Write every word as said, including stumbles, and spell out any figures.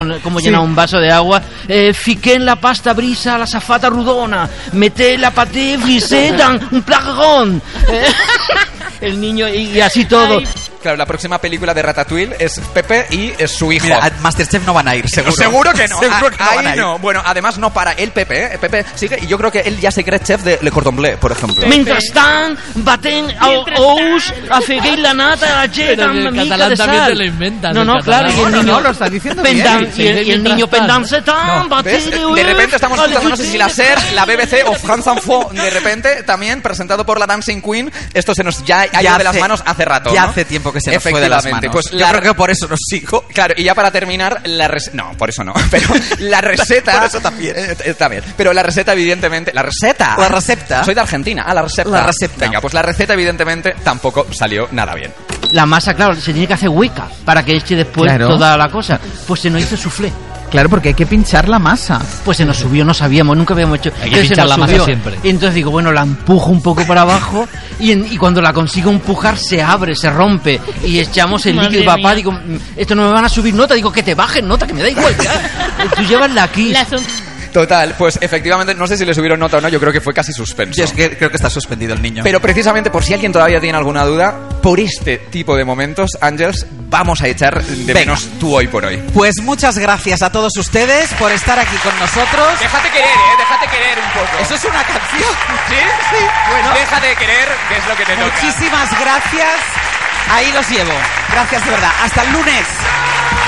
cómo llena sí. un vaso de agua. Eh, fiqué en la pasta brisa la safata rudona, meté la paté brisé dans un plagón. Eh, el niño, y, y así todo. Ay. Claro, la próxima película de Ratatouille es Pepe y es su hijo. Mira, a Masterchef no van a ir, seguro. Seguro que no. Seguro que no Ahí van a ir. no. Bueno, además no para el Pepe, ¿eh? Pepe sigue y yo creo que él ya se cree chef de Le Cordon Bleu, por ejemplo. Mentrestant, baten ous, afegué la nata, la jeta, una mica de sal. Te lo inventas, no, no, claro. No, no, no, lo estás diciendo pendan, bien. Y el, y el niño pendance tan, No, ¿ves? De repente estamos escuchando, no sé si la SER, la B B C o France Info, de repente también presentado por la Dancing Queen. Esto se nos ya ha ido de las manos hace rato, Ya ¿no? hace tiempo que se nos fue de las manos. Pues yo la... creo que por eso nos sigo. Claro, y ya para terminar, la receta... No, por eso no. Pero la receta... Por eso también. Eh, está bien. Pero la receta, evidentemente... ¿La receta? La receta. Soy de Argentina. Ah, la receta. La receta. Venga, pues la receta, evidentemente, tampoco salió nada bien. La masa, claro, se tiene que hacer hueca para que eche después claro. toda la cosa. Pues se nos hizo soufflé. Claro, porque hay que pinchar la masa. Pues se nos subió, no sabíamos, nunca habíamos hecho. Hay que Entonces pinchar la masa subió. siempre. Y entonces digo, bueno, la empujo un poco para abajo y, en, y cuando la consigo empujar se abre, se rompe y echamos el Madre líquido. Papá, mía. digo, esto no me van a subir nota. Digo, que te bajen nota, que me da igual. Ya. Tú llévasla aquí. La son- Total, pues efectivamente, no sé si le subieron nota o no, yo creo que fue casi suspenso. Yo es que creo que está suspendido el niño. Pero precisamente por si alguien todavía tiene alguna duda, por este tipo de momentos, Ángels, vamos a echar de Venga. menos tú hoy por hoy. Pues muchas gracias a todos ustedes por estar aquí con nosotros. Déjate querer, eh, déjate querer un poco. Eso es una canción. ¿Sí? Sí. Bueno, déjate querer, que es lo que te toca. Muchísimas gracias. Ahí los llevo. Gracias de verdad. Hasta el lunes.